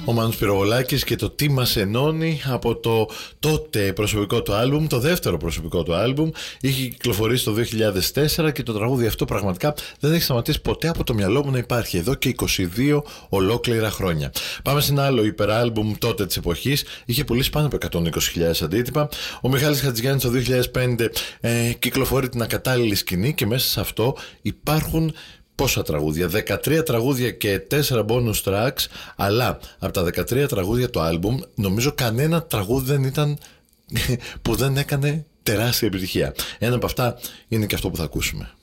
Ο Μάνος Πυροβολάκης και το τι μας ενώνει από το τότε προσωπικό του άλμπουμ, το δεύτερο προσωπικό του άλμπουμ. Είχε κυκλοφορήσει το 2004 και το τραγούδι αυτό πραγματικά δεν έχει σταματήσει ποτέ από το μυαλό μου να υπάρχει εδώ και 22 ολόκληρα χρόνια. Πάμε σε ένα άλλο υπεράλμπουμ τότε της εποχής. Είχε πουλήσει πάνω από 120.000 αντίτυπα. Ο Μιχάλης Χατζηγιάννης το 2005 κυκλοφορεί την Ακατάλληλη Σκηνή και μέσα σε αυτό υπάρχουν πόσα τραγούδια, 13 τραγούδια και 4 bonus tracks, αλλά από τα 13 τραγούδια του άλμπουμ νομίζω κανένα τραγούδι δεν ήταν που δεν έκανε τεράστια επιτυχία. Ένα από αυτά είναι και αυτό που θα ακούσουμε.